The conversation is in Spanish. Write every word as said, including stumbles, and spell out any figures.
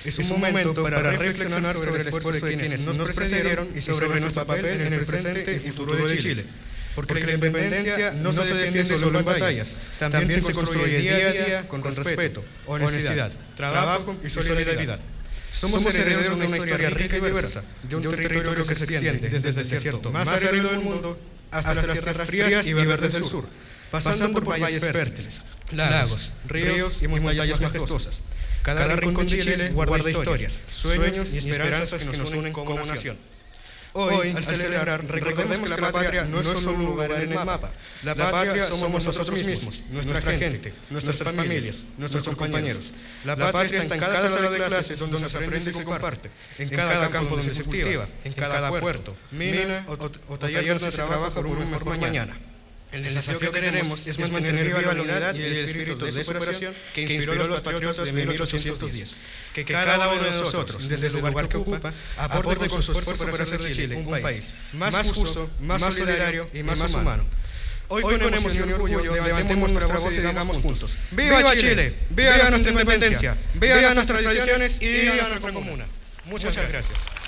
Es un momento para reflexionar sobre el esfuerzo de quienes nos precedieron y sobre nuestro papel en el presente y futuro de Chile. Porque la independencia no se defiende solo en batallas, también se construye día a día con respeto, honestidad, trabajo y solidaridad. Somos herederos de una historia rica y diversa, de un territorio que se extiende desde el desierto más árido del mundo hasta las tierras frías y verdes del sur, pasando por valles fértiles, lagos, ríos y montañas majestuosas. Cada rincón de Chile guarda historias, sueños y esperanzas que nos unen como nación. Hoy, al celebrar, recordemos que la patria no es solo un lugar en el mapa. La patria somos nosotros mismos, nuestra gente, nuestras familias, nuestros compañeros. La patria está en cada sala de clases donde se aprende y se comparte, en cada campo donde se cultiva, en cada puerto, mina o, o taller donde se trabaja por un mejor mañana. El desafío que tenemos es mantener viva la unidad y el espíritu de superación que inspiró a los patriotas de mil ochocientos diez. Que cada uno de nosotros, desde el lugar que ocupa, aporte con su esfuerzo para hacer de Chile un país más justo, más solidario y más humano. Hoy con emoción y orgullo levantemos nuestra voz y digamos juntos: ¡Viva Chile! ¡Viva nuestra independencia! ¡Viva nuestras tradiciones y viva nuestra comuna! Muchas gracias.